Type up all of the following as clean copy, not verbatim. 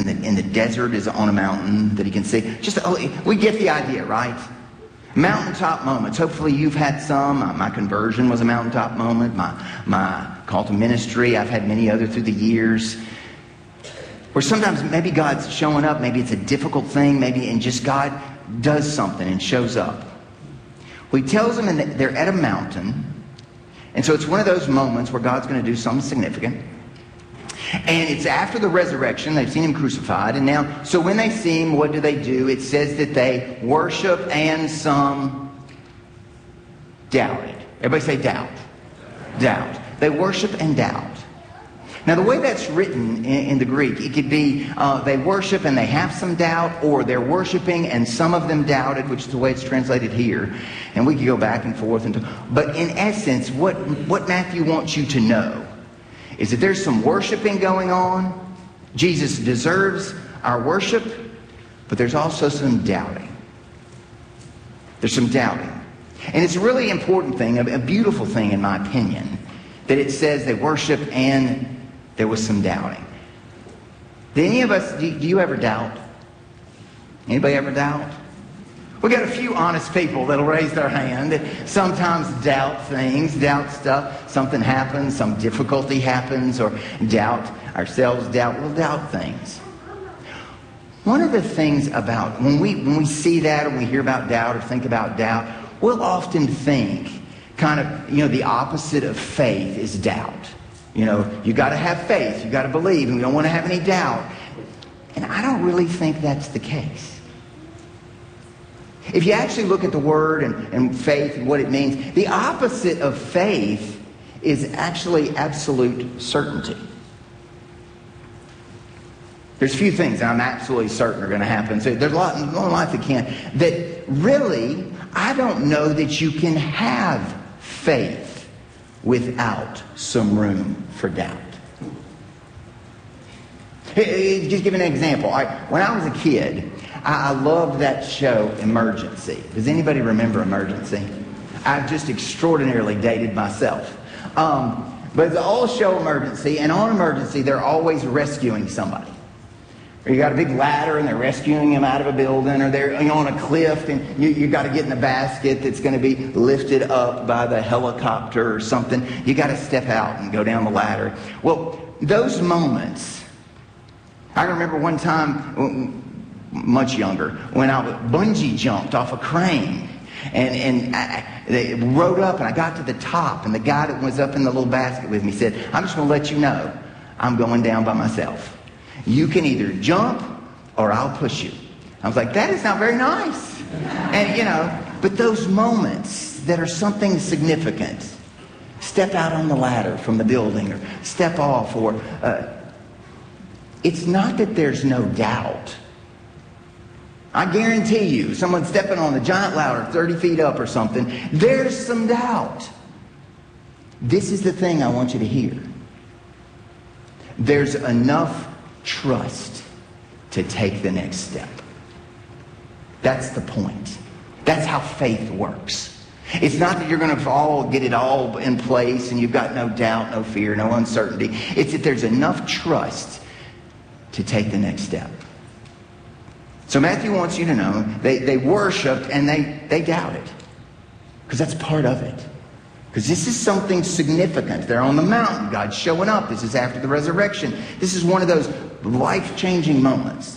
in the desert is on a mountain that he can see. We get the idea, right? Mountaintop moments. Hopefully you've had some. My conversion was a mountaintop moment. My call to ministry. I've had many other through the years. Where sometimes maybe God's showing up. Maybe it's a difficult thing. And just God does something and shows up. Well, he tells them that they're at a mountain. And so it's one of those moments where God's going to do something significant. And it's after the resurrection. They've seen him crucified. And now, so when they see him, what do? It says that they worship and some doubted. Everybody say doubt. Doubt. They worship and doubt. Now, the way that's written in the Greek, it could be they worship and they have some doubt, or they're worshiping and some of them doubted, which is the way it's translated here. And we could go back and forth. But in essence, what Matthew wants you to know is that there's some worshiping going on. Jesus deserves our worship, but there's also some doubting. There's some doubting. And it's a really important thing, a beautiful thing in my opinion, that it says they worship and there was some doubting. Do any of us, do you ever doubt? Anybody ever doubt? We got a few honest people that'll raise their hand that sometimes doubt things, doubt stuff. Something happens, some difficulty happens, or doubt ourselves, we'll doubt things. One of the things about, when we see that, or we hear about doubt or think about doubt, we'll often think kind of, the opposite of faith is doubt. You got to have faith, you got to believe, and we don't want to have any doubt. And I don't really think that's the case. If you actually look at the word and faith and what it means, the opposite of faith is actually absolute certainty. There's a few things I'm absolutely certain are going to happen. So there's a lot in life that can't. That really, I don't know that you can have faith without some room for doubt. Just give an example. When I was a kid, I loved that show, Emergency. Does anybody remember Emergency? I've just extraordinarily dated myself. But it's an old show, Emergency, and on Emergency, they're always rescuing somebody. Or you got a big ladder and they're rescuing him out of a building, or they're on a cliff and you got to get in a basket that's going to be lifted up by the helicopter or something. You got to step out and go down the ladder. Well, those moments, I remember one time, much younger, when I bungee jumped off a crane. And they rode up and I got to the top, and the guy that was up in the little basket with me said, "I'm just going to let you know I'm going down by myself. You can either jump or I'll push you." I was like, that is not very nice. And but those moments that are something significant, step out on the ladder from the building or step off, or it's not that there's no doubt. I guarantee you, someone stepping on the giant ladder 30 feet up or something, there's some doubt. This is the thing I want you to hear. There's enough trust to take the next step. That's the point. That's how faith works. It's not that you're going to get it all in place and you've got no doubt, no fear, no uncertainty. It's that there's enough trust to take the next step. So Matthew wants you to know they worshiped and they doubted. Because that's part of it. Because this is something significant. They're on the mountain. God's showing up. This is after the resurrection. This is one of those life-changing moments.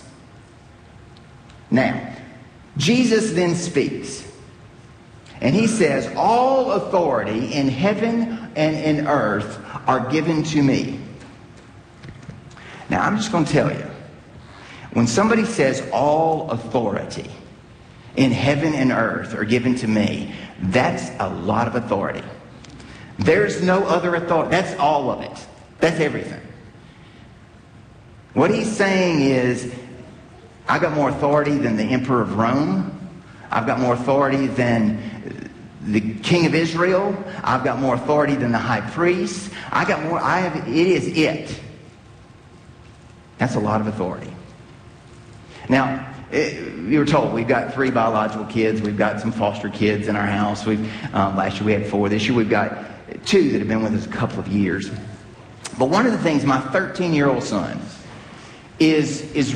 Now, Jesus then speaks. And he says, "All authority in heaven and in earth are given to me." Now, I'm just going to tell you. When somebody says all authority in heaven and earth are given to me, that's a lot of authority. There's no other authority. That's all of it. That's everything. What he's saying is, I got more authority than the emperor of Rome. I've got more authority than the king of Israel. I've got more authority than the high priest. It is it. That's a lot of authority. Now, you were told we've got 3 biological kids. We've got some foster kids in our house. Last year we had 4. This year we've got 2 that have been with us a couple of years. But one of the things, my 13-year-old son is